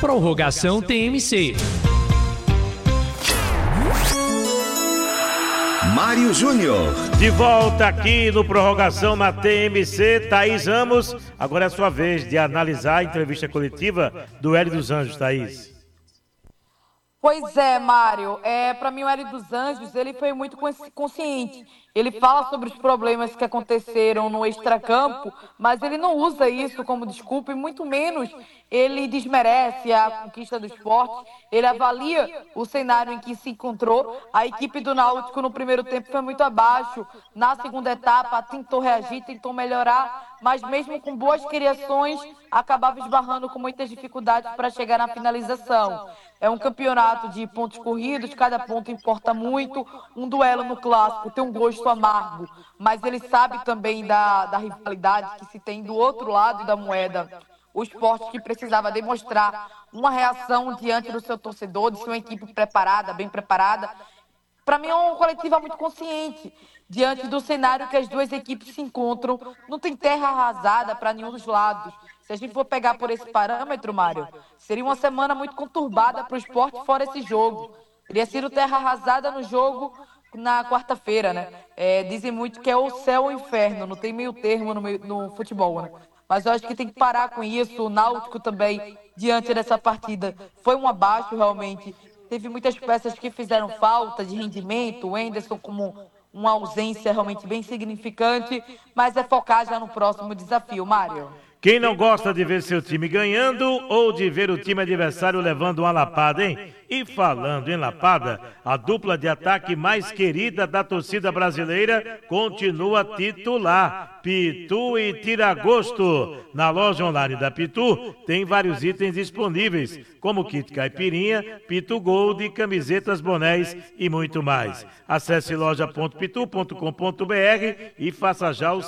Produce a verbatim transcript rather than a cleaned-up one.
Prorrogação T M C. Mário Júnior. De volta aqui no Prorrogação na T M C. Thaís Ramos, agora é a sua vez de analisar a entrevista coletiva do Hélio dos Anjos, Thaís. Pois é, Mário. É, para mim, o Hélio dos Anjos, ele foi muito consciente. Ele fala sobre os problemas que aconteceram no extracampo, mas ele não usa isso como desculpa e muito menos ele desmerece a conquista do esporte. Ele avalia o cenário em que se encontrou. A equipe do Náutico no primeiro tempo foi muito abaixo. Na segunda etapa tentou reagir, tentou melhorar, mas mesmo com boas criações, acabava esbarrando com muitas dificuldades para chegar na finalização. É um campeonato de pontos corridos, cada ponto importa muito. Um duelo no clássico tem um gosto amargo, mas ele sabe também da, da rivalidade que se tem do outro lado da moeda. O esporte que precisava demonstrar uma reação diante do seu torcedor, de ser uma equipe preparada, bem preparada. Para mim é uma coletiva muito consciente, diante do cenário que as duas equipes se encontram. Não tem terra arrasada para nenhum dos lados. Se a gente for pegar por esse parâmetro, Mário, seria uma semana muito conturbada para o esporte fora esse jogo. Teria sido terra arrasada no jogo na quarta-feira, né? É, dizem muito que é o céu ou o inferno, não tem meio termo no, meio, no futebol, né? Mas eu acho que tem que parar com isso. O Náutico também, diante dessa partida, foi um abaixo realmente. Teve muitas peças que fizeram falta de rendimento, o Henderson como uma ausência realmente bem significante, mas é focar já no próximo desafio, Mário. Quem não gosta de ver seu time ganhando ou de ver o time adversário levando uma lapada, hein? E falando em lapada, a dupla de ataque mais querida da torcida brasileira continua titular. Pitu e Tiragosto. Na loja online da Pitu tem vários itens disponíveis, como kit caipirinha, Pitu Gold, camisetas, bonés e muito mais. Acesse loja ponto pitu ponto com ponto br e faça já o